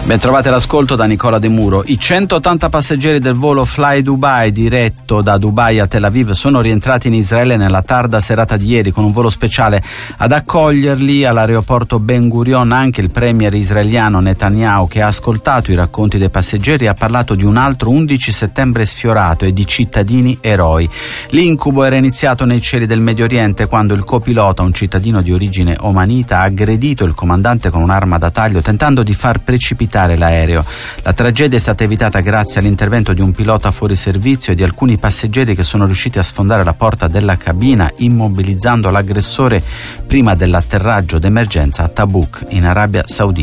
Bentrovate l'ascolto da Nicola De Muro. I 180 passeggeri del volo Fly Dubai diretto da Dubai a Tel Aviv sono rientrati in Israele nella tarda serata di ieri con un volo speciale. Ad accoglierli all'aeroporto Ben Gurion anche il premier israeliano Netanyahu, che ha ascoltato i racconti dei passeggeri e ha parlato di un altro 11 settembre sfiorato e di cittadini eroi. L'incubo era iniziato nei cieli del Medio Oriente quando il copilota, un cittadino di origine omanita, ha aggredito il comandante con un'arma da taglio tentando di far precipitare l'aereo. La tragedia è stata evitata grazie all'intervento di un pilota fuori servizio e di alcuni passeggeri che sono riusciti a sfondare la porta della cabina, immobilizzando l'aggressore prima dell'atterraggio d'emergenza a Tabuk, in Arabia Saudita.